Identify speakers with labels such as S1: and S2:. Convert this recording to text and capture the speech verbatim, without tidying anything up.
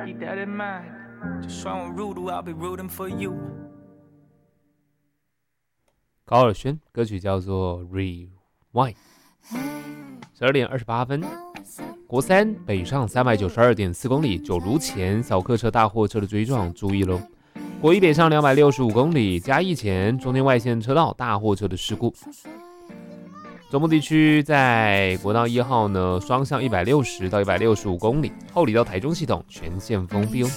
S1: keep that in mind. Just so I'm rude, I'll be rooting for you.
S2: 高尔宣，歌曲叫做 Rewind。十二点二十八分，国三北上三百九十二点四公里，就如前小客车大货车的追撞，注意喽。国一北上两百六十五公里，嘉义前中间外线车道大货车的事故。中部地区在国道一号呢，双向一百六十到一百六十五公里，后里到台中系统全线封闭哦。